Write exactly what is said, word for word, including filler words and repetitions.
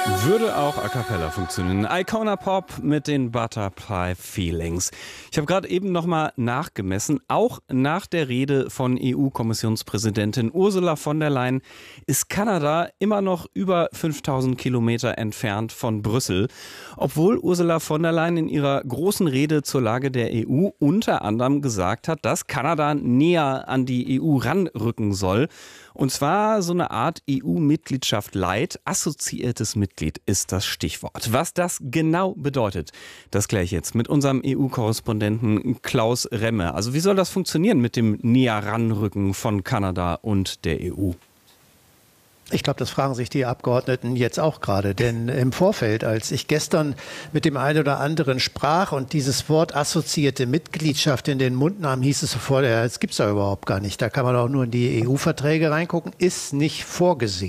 Würde auch a cappella funktionieren. Icona Pop mit den Butterfly Feelings. Ich habe gerade eben nochmal nachgemessen. Auch nach der Rede von E U-Kommissionspräsidentin Ursula von der Leyen ist Kanada immer noch über fünftausend Kilometer entfernt von Brüssel. Obwohl Ursula von der Leyen in ihrer großen Rede zur Lage der E U unter anderem gesagt hat, dass Kanada näher an die E U ranrücken soll. Und zwar so eine Art E U-Mitgliedschaft light. Assoziiertes Mitglied ist das Stichwort. Was das genau bedeutet, das kläre ich jetzt mit unserem E U-Korrespondenten Klaus Remme. Also wie soll das funktionieren mit dem näher ranrücken von Kanada und der E U? Ich glaube, das fragen sich die Abgeordneten jetzt auch gerade. Denn im Vorfeld, als ich gestern mit dem einen oder anderen sprach und dieses Wort assoziierte Mitgliedschaft in den Mund nahm, hieß es sofort, ja, das gibt es ja überhaupt gar nicht. Da kann man auch nur in die E U-Verträge reingucken, ist nicht vorgesehen.